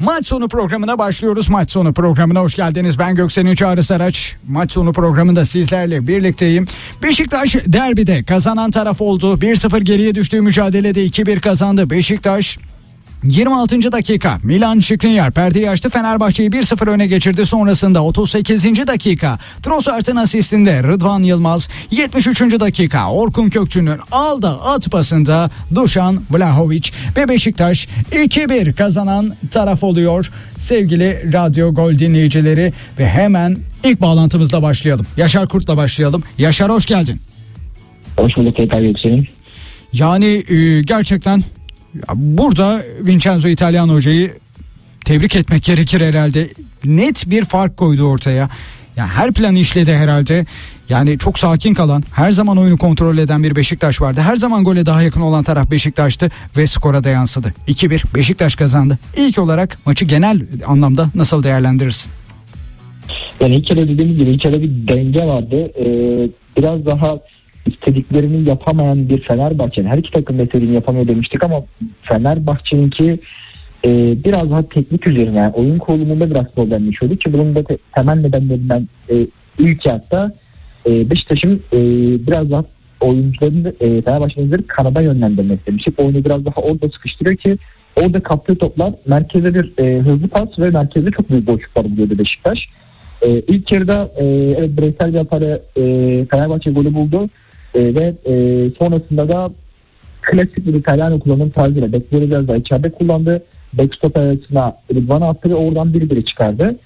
Maç sonu programına başlıyoruz. Maç sonu programına hoş geldiniz. Ben Göksel'in Çağrı Saraç. Maç sonu programında sizlerle birlikteyim. Beşiktaş derbide kazanan taraf oldu. 1-0 geriye düştüğü mücadelede 2-1 kazandı Beşiktaş. 26. dakika Milan Skriniar perdeyi açtı, Fenerbahçe'yi 1-0 öne geçirdi. Sonrasında 38. dakika Trossard'ın asistinde Rıdvan Yılmaz, 73. dakika Orkun Kökçü'nün alda at pasında Dušan Vlahović ve Beşiktaş 2-1 kazanan taraf oluyor. Sevgili Radyo Gol dinleyicileri, ve hemen ilk bağlantımızla başlayalım. Yaşar Kurt'la başlayalım. Yaşar, hoş geldin. Hoş bulduk tekrar Göksel'in. Yani gerçekten burada Vincenzo İtalyan hocayı tebrik etmek gerekir herhalde. Net bir fark koydu ortaya. Yani her planı işledi herhalde. Yani çok sakin kalan, her zaman oyunu kontrol eden bir Beşiktaş vardı. Her zaman gole daha yakın olan taraf Beşiktaş'tı ve skora da yansıdı. 2-1 Beşiktaş kazandı. İlk olarak maçı genel anlamda nasıl değerlendirirsin? Yani ilk kere dediğimiz gibi içeride bir denge vardı. Biraz daha istediklerini yapamayan bir Fenerbahçe'nin, her iki takım da istediğini yapamıyor demiştik ama Fenerbahçe'ninki biraz daha teknik üzerine, yani oyun kurulumunda biraz problem yaşıyordu ki bunun da temel nedenlerinden ilk hatta Beşiktaş'ın biraz daha oyuncularını Fenerbahçe'nin kanada yönlendirmek demiştik. Oyunu biraz daha orada sıkıştırıyor ki orada kaptığı toplar merkeze bir hızlı pas ve merkezde çok büyük boşluklar buluyordu Beşiktaş. İlk yarıda evet, bireysel bir hatayla Fenerbahçe golü buldu ve sonrasında da klasik bir İtalyan kullanım tarzıyla bekleri biraz daha içeride kullandı. Backstop arasına Rıdvan'ı attı ve oradan biri çıkardı.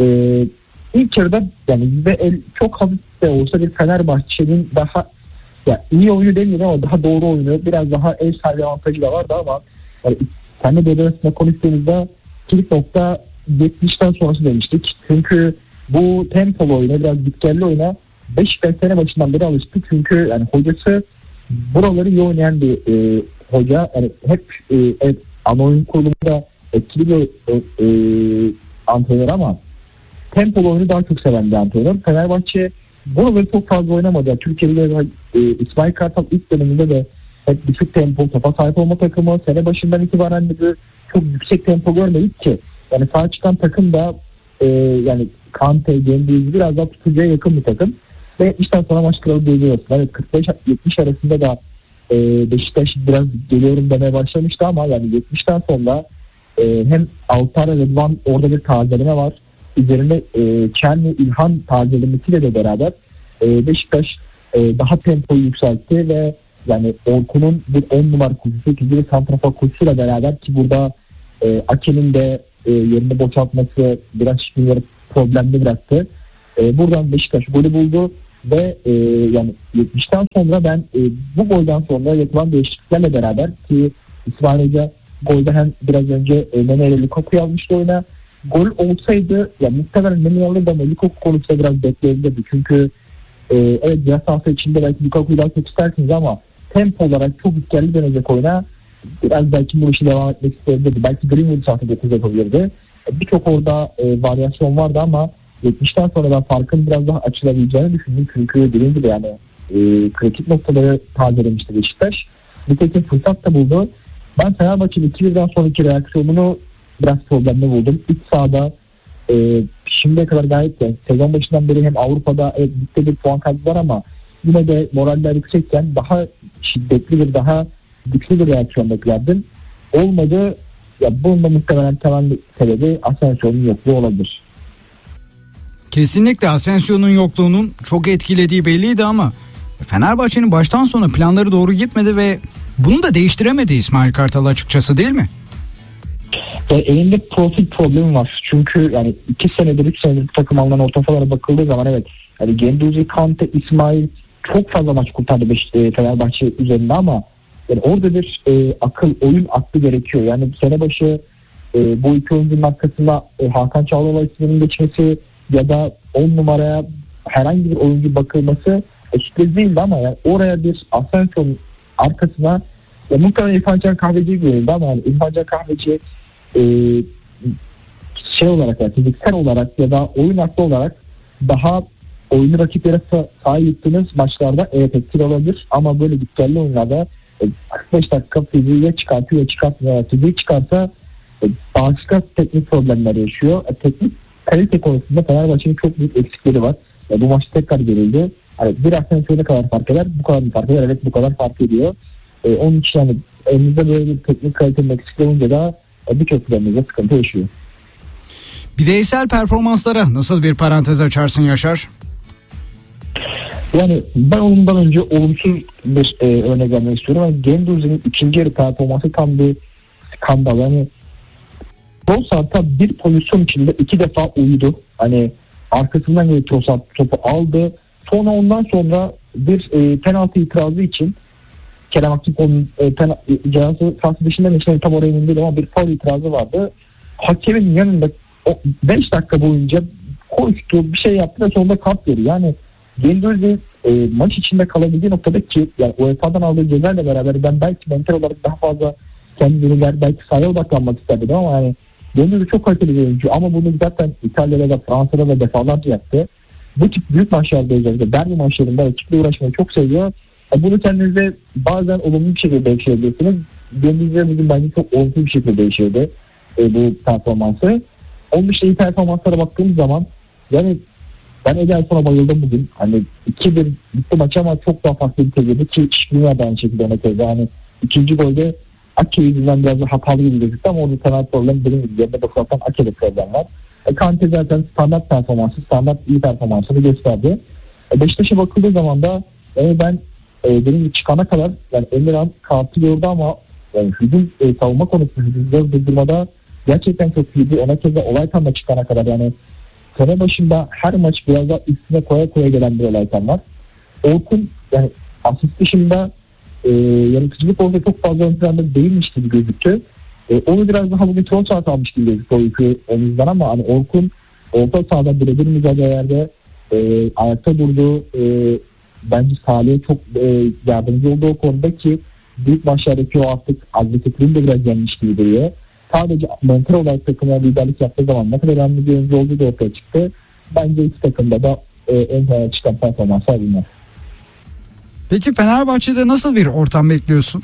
İlk yarıda yani çok hafif de olsa bir Fenerbahçe'nin daha iyi oyunu demiyorum ama daha doğru oyunu, biraz daha ev sahibi avantajı da vardı ama yani kendi devre arasında konuştuğumuzda kilit nokta 70'ten sonrası demiştik. Çünkü bu tempolu oyuna, biraz gitgelli oyuna Beşiktaş sene başından beri alıştı. Çünkü yani hocası buraları iyi oynayan bir hoca. Yani hep ana oyun kurulumunda etkili bir antrenör ama tempolu oyunu daha çok seven bir antrenör. Fenerbahçe buraları çok fazla oynamadı. Türkiye'de İsmail Kartal ilk döneminde de hep düşük tempo, topa sahip olma takımı. Sene başından itibaren de çok yüksek tempo görmedik ki. Yani sağ çıkan takım da yani Kante, Cengiz biraz daha tutucuya yakın bir takım. Ve işten sonra maç kralı diyebiliyorsun. Evet, 45-70 arasında da Beşiktaş biraz geliyorum demeye başlamıştı ama yani 70'ten sonra hem Altara ve Rıdvan orada bir tazeleme var. Üzerine Çelmi, İlhan tazelemesiyle de beraber Beşiktaş daha tempoyu yükseltti ve yani Orkun'un bir 10 numara koşusu, 8 bir santrafor koşusuyla beraber ki burada Ake'nin de yerini boşaltması biraz şimdileri problemli bıraktı. Buradan Beşiktaş golü buldu ve yani 70'ten sonra ben bu golden sonra yapılan değişikliklerle beraber ki İsmail Hoca golde hem biraz önce Nene ile Lukaku'yu almıştı oyuna. Gol olsaydı ya muhtemelen Nene alırdı ama Lukaku konusunda biraz bekleyebilirdi. Çünkü evet ceza sahası içinde belki Lukaku'yu daha çok istersiniz ama tempo olarak çok yükseldi dönecek oyuna. Biraz belki bu işi devam etmek isteyebilirdi. Belki Greenwood sahte 9 yapabilirdi. Birçok orada varyasyon vardı ama 70'ten sonra ben farkın biraz daha açılabileceğini düşündüm. Çünkü dediğim gibi yani kritik noktaları tazelemişti Beşiktaş. Bir tek fırsat da buldu. Ben Fenerbahçe'nin 2-1'den sonraki reaksiyonunu biraz problemli buldum. İç sahada şimdiye kadar gayet de sezon başından beri hem Avrupa'da ligde bir puan kaybı var ama yine de moraller yüksekken daha şiddetli bir, daha güçlü bir reaksiyon beklerdim. Olmadı. Ya bunun da muhtemelen temel sebebi Asensio'nun yokluğu olabilir. Kesinlikle Asensio'nun yokluğunun çok etkilediği belliydi ama Fenerbahçe'nin baştan sona planları doğru gitmedi ve bunu da değiştiremedi İsmail Kartal açıkçası, değil mi? Elinde profil problemi var. Çünkü yani 2 senedir 3 senedir takım alınan orta sahalara bakıldığı zaman evet yani Genduzi, Kante, İsmail çok fazla maç kurtardı Fenerbahçe üzerinde ama yani orada bir oyun aklı gerekiyor. Yani sene başı bu iki oyuncunun arkasında Hakan Çalhanoğlu isminin geçmesi ya da 10 numaraya herhangi bir oyuncu bakılması sürpriz değildi ama yani oraya bir Asensio'nun arkasına muhtemelen İrfan Can Kahveci görüldü ama yani İrfan Can Kahveci olarak yani fiziksel olarak ya da oyun aklı olarak daha oyunu rakiplere sahip yuttuğunuz maçlarda evet etkili olabilir ama böyle gitgelli oyunlarda 45 dakika fiziğe çıkartıyor, çıkartmıyor. Fiziği çıkarsa başka teknik problemler yaşıyor. Teknik kalite konusunda Fenerbahçe'nin çok büyük eksikleri var. Bu maç tekrar görüldü. Hani bir haftanın ne kadar fark eder? Bu kadar mı fark eder? Evet, bu kadar fark ediyor. Onun için yani elimizde böyle bir teknik kalitenin eksikliği olunca da birçok kullanımızda sıkıntı yaşıyor. Bireysel performanslara nasıl bir parantez açarsın Yaşar? Yani ben ondan önce olumsuz bir örnek vermek istiyorum. Yani Gendouzi'nin ikinci yarı performansı tam bir skandal. Yani Trossard'a bir pozisyon içinde 2 defa uyudu. Hani arkasından gelip Trossard topu aldı. Sonra ondan sonra bir penaltı itirazı için Kerem Aktürkoğlu'nun cezası sahası dışında işte tam oraya emin değil ama bir faul itirazı vardı. Hakemin yanında 5 dakika boyunca koştu, bir şey yaptı ve sonunda kart veriyor. Yani Gendouzi maç içinde kalabildiği noktada ki yani UEFA'dan aldığı cezayla beraber ben belki mental olarak daha fazla kendini belki sahaya odaklanmak isterdim ama yani Gendouzi çok kaliteli bir oyuncu ama bunu zaten İtalya'da da Fransa'da da defalarca yaptı. Bu tip büyük maçlarda özellikle derbi maçlarında rakiple uğraşmayı çok seviyor. Bunu kendinize bazen olumlu bir şekilde değiştirebilirsiniz. Gendouzi'ye bugün bence çok olumsuz bir şekilde değiştirdi bu performansı. Onun dışında iyi performanslara baktığımız zaman yani ben Ederson'a bayıldım bugün. Hani 2-1 bitti maç ama çok daha farklı bir tezgahı ki Şikrinyar da aynı şekilde ona tezgahı. Yani ikinci golde Ake yüzünden biraz da hatalı gibi gözüktü ama orada temel problem benim gibi. Yerine bakılırsan Ake'de problem var. Kante zaten standart performansı, standart iyi performansını gösterdi. Beşiktaş'a bakıldığı zaman da ben benim gibi çıkana kadar yani Emirhan kartı gördü ama yani hücum savunma konusunda hücumları durdurmada gerçekten çok iyiydi. Ona keza Olaytan da çıkana kadar yani sene başında her maç biraz daha üstüne koya koya gelen bir Olaytan var. Orkun yani asist dışında yaratıcılık orada çok fazla ön planda değilmiş gibi gözüktü. Onu biraz daha bugün Trossard almış gibi gözüktü o yükü omuzdan ama hani Orkun orta sahada birebir mücadelelerde ayakta durdu. Bence Salih'e çok yardımcı oldu o konuda ki büyük maçlardaki o artık agresifliğini de biraz yenmiş gibi duruyor. Sadece mental olarak takımına liderlik yaptığı zaman ne kadar önemli bir oyuncu olduğu da ortaya çıktı. Bence iki takımda da en öne çıkan performanslar bunlar. Peki Fenerbahçe'de nasıl bir ortam bekliyorsun?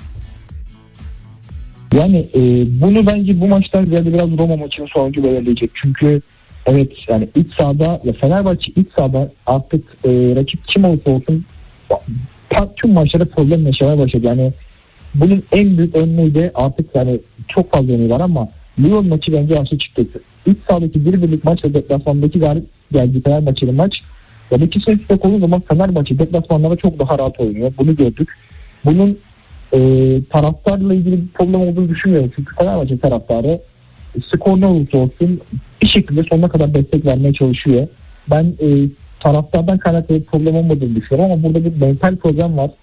Yani bunu bence bu maçtan ziyade biraz Roma maçının sonucu belirleyecek. Çünkü evet yani iç sahada ya Fenerbahçe iç sahada artık rakip kim olursa olsun tüm maçlarda problem yaşamaya başladı. Yani bunun en büyük örneği de artık yani çok fazla örneği var ama Lyon maçı bence aşağı çıktı. İç sahadaki bir birlik maç ve deplasmandaki galip geldi Fenerbahçe'nin maç. Ya da ikisi üstte olduğu zaman Fenerbahçe deplasmanlara çok daha rahat oynuyor. Bunu gördük. Bunun taraftarla ilgili bir problem olduğunu düşünmüyorum. Çünkü Fenerbahçe taraftarı skor ne olursa olsun bir şekilde sonuna kadar destek vermeye çalışıyor. Ben taraftardan kaynaklı bir problem olmadığını düşünüyorum ama burada bir mental problem var.